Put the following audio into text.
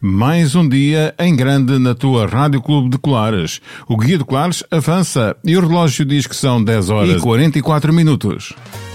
Mais um dia em grande na tua Rádio Clube de Colares. O Guia de Colares avança e o relógio diz que são 10 horas e 44 minutos.